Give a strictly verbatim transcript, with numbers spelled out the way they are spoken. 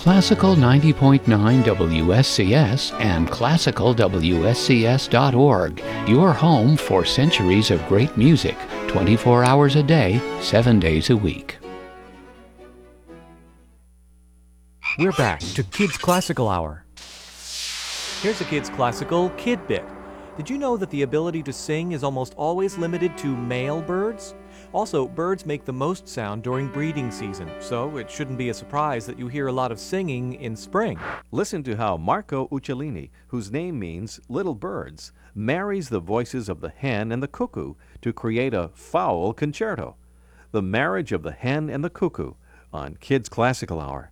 Classical ninety point nine W S C S and classical W S C S dot org, your home for centuries of great music, twenty-four hours a day, seven days a week. We're back to Kids Classical Hour. Here's a Kids Classical Kid Bit. Did you know that the ability to sing is almost always limited to male birds? Also, birds make the most sound during breeding season, so it shouldn't be a surprise that you hear a lot of singing in spring. Listen to how Marco Uccellini, whose name means little birds, marries the voices of the hen and the cuckoo to create a fowl concerto. The Marriage of the Hen and the Cuckoo on Kids Classical Hour.